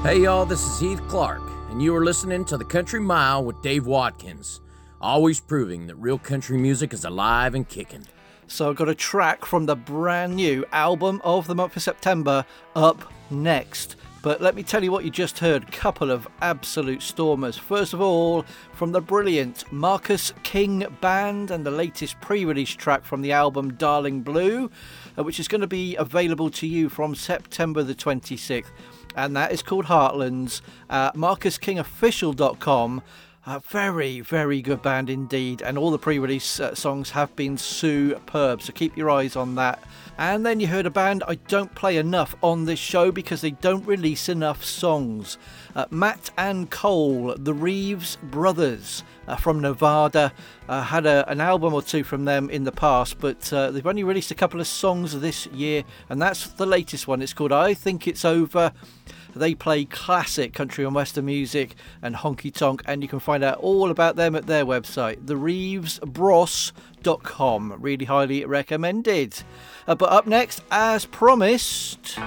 Hey y'all, this is Heath Clark, and you are listening to The Country Mile with Dave Watkins, always proving that real country music is alive and kicking. So I've got a track from the brand new album of the month of September up next. But let me tell you what you just heard, couple of absolute stormers. First of all, from the brilliant Marcus King Band and the latest pre-release track from the album Darling Blue, which is going to be available to you from September the 26th. And that is called Heartlands. MarcusKingOfficial.com. A very, very good band indeed. And all the pre-release songs have been superb. So keep your eyes on that. And then you heard a band I don't play enough on this show because they don't release enough songs. Matt and Cole, the Reeves Brothers from Nevada. Had an album or two from them in the past, but they've only released a couple of songs this year. And that's the latest one. It's called I Think It's Over. They play classic country and western music and honky tonk, and you can find out all about them at their website, thereevesbros.com. Really highly recommended. But up next, as promised,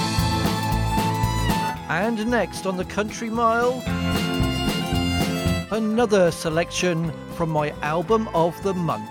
and next on the Country Mile, another selection from my album of the month.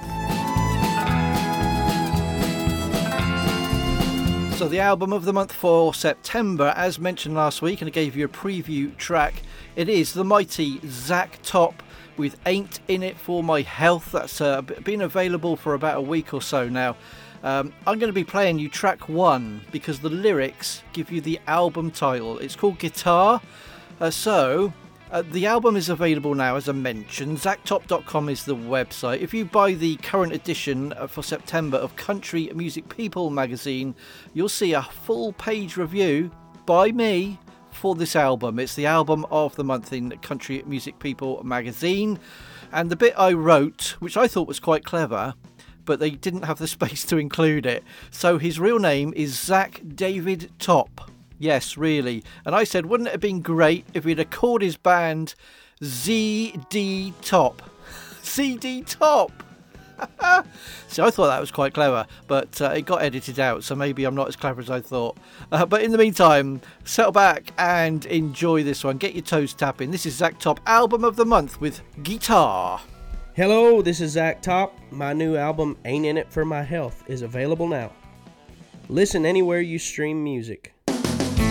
So the album of the month for September, as mentioned last week, and I gave you a preview track, it is the mighty Zach Top with Ain't In It For My Health. That's been available for about a week or so now. I'm going to be playing you track one because the lyrics give you the album title. It's called Guitar. The album is available now, as I mentioned. ZachTop.com is the website. If you buy the current edition for September of Country Music People magazine, you'll see a full page review by me for this album. It's the album of the month in Country Music People magazine. And the bit I wrote, which I thought was quite clever, but they didn't have the space to include it. So his real name is Zach David Top. Yes, really. And I said, wouldn't it have been great if he'd have called his band ZD Top? ZD Top! See, I thought that was quite clever, but it got edited out, so maybe I'm not as clever as I thought. But in the meantime, settle back and enjoy this one. Get your toes tapping. This is Zach Top, album of the month with Guitar. Hello, this is Zach Top. My new album, Ain't In It For My Health, is available now. Listen anywhere you stream music.